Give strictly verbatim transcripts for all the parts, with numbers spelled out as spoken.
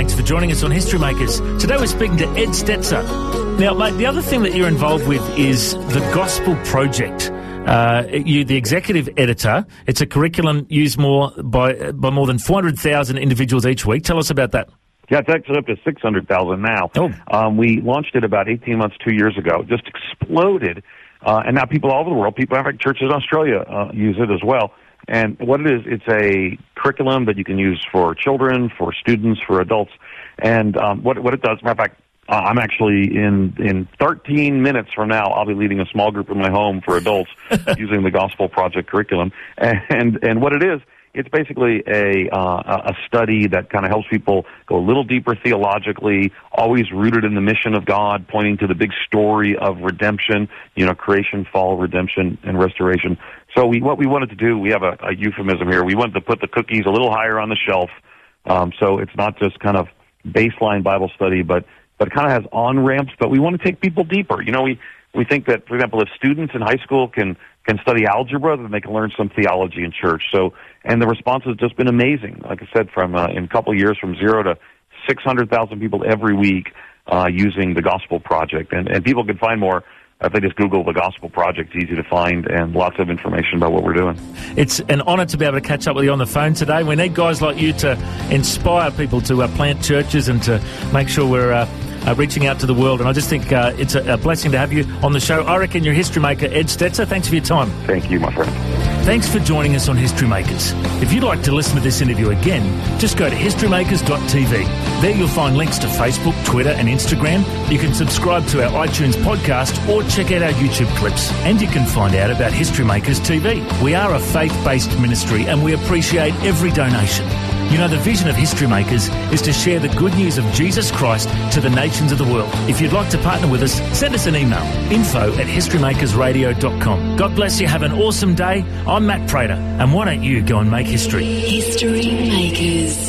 Thanks for joining us on History Makers. Today we're speaking to Ed Stetzer. Now, mate, the other thing that you're involved with is the Gospel Project. Uh, you're the executive editor. It's a curriculum used more by by more than four hundred thousand individuals each week. Tell us about that. Yeah, it's actually up to six hundred thousand now. Oh. Um, we launched it about eighteen months, two years ago. It just exploded. Uh, and now people all over the world, people in fact churches in Australia uh, use it as well. And what it is, it's a curriculum that you can use for children, for students, for adults. And um, what what it does, matter of fact, uh, I'm actually in, in thirteen minutes from now, I'll be leading a small group in my home for adults using the Gospel Project curriculum. And and what it is, it's basically a uh, a study that kind of helps people go a little deeper theologically, always rooted in the mission of God, pointing to the big story of redemption, you know, creation, fall, redemption, and restoration. So we, what we wanted to do, we have a, a euphemism here. We wanted to put the cookies a little higher on the shelf, um, so it's not just kind of baseline Bible study, but but it kind of has on-ramps, but we want to take people deeper. You know, we, we think that, for example, if students in high school can can study algebra, then they can learn some theology in church. So, and the response has just been amazing. Like I said, from uh, in a couple of years, from zero to six hundred thousand people every week uh, using the Gospel Project. And, and people can find more if they just Google the Gospel Project. It's easy to find, and lots of information about what we're doing. It's an honour to be able to catch up with you on the phone today. We need guys like you to inspire people to uh, plant churches and to make sure we're uh, uh, reaching out to the world. And I just think uh, it's a, a blessing to have you on the show. I reckon you're history maker, Ed Stetzer. Thanks for your time. Thank you, my friend. Thanks for joining us on History Makers. If you'd like to listen to this interview again, just go to history makers dot t v. There you'll find links to Facebook, Twitter and Instagram. You can subscribe to our iTunes podcast or check out our YouTube clips. And you can find out about History Makers T V. We are a faith-based ministry and we appreciate every donation. You know, the vision of History Makers is to share the good news of Jesus Christ to the nations of the world. If you'd like to partner with us, send us an email, info at history makers radio dot com. God bless you. Have an awesome day. I'm Matt Prater, and why don't you go and make history? History Makers.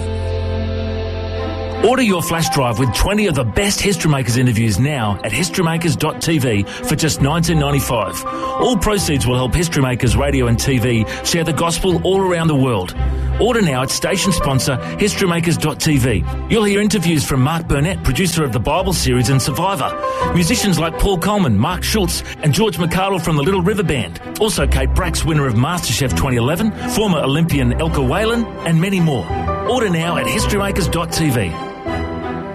Order your flash drive with twenty of the best History Makers interviews now at history makers dot t v for just nineteen ninety-five. All proceeds will help History Makers Radio and T V share the gospel all around the world. Order now at station sponsor history makers dot t v. You'll hear interviews from Mark Burnett, producer of the Bible series and Survivor. Musicians like Paul Coleman, Mark Schultz and George McArdle from the Little River Band. Also Kate Brax, winner of MasterChef twenty eleven, former Olympian Elka Whalen and many more. Order now at history makers dot t v.